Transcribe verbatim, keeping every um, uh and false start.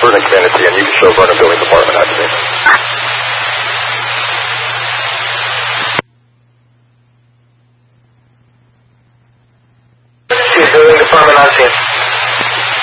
Vernon Kennedy, and you can show Vernon Building Department out today. Building Department on scene.